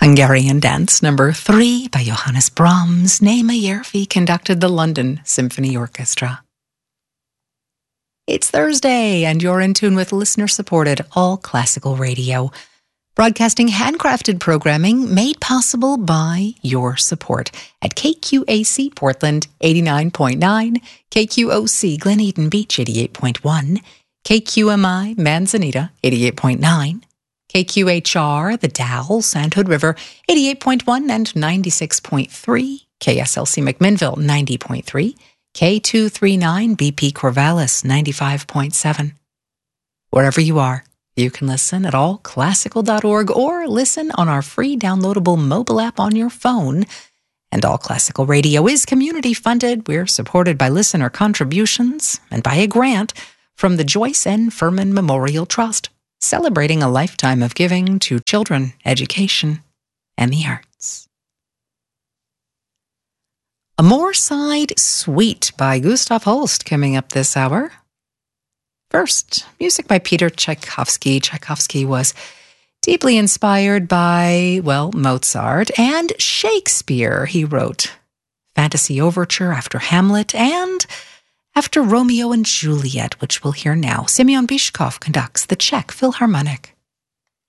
Hungarian Dance Number 3 by Johannes Brahms. Néma Järvi conducted the London Symphony Orchestra. It's Thursday, and you're in tune with listener-supported All Classical Radio, broadcasting handcrafted programming made possible by your support at KQAC Portland 89.9, KQOC Glen Eden Beach 88.1, KQMI Manzanita 88.9, KQHR, The Dalles and Hood River, 88.1 and 96.3, KSLC McMinnville, 90.3, K239 BP Corvallis, 95.7. Wherever you are, you can listen at allclassical.org or listen on our free downloadable mobile app on your phone. And All Classical Radio is community-funded. We're supported by listener contributions and by a grant from the Joyce N. Furman Memorial Trust, celebrating a lifetime of giving to children, education, and the arts. A Moorside Suite by Gustav Holst coming up this hour. First, music by Peter Tchaikovsky. Tchaikovsky was deeply inspired by, Mozart and Shakespeare. He wrote Fantasy Overture after Hamlet and after Romeo and Juliet, which we'll hear now. Semyon Bychkov conducts the Czech Philharmonic.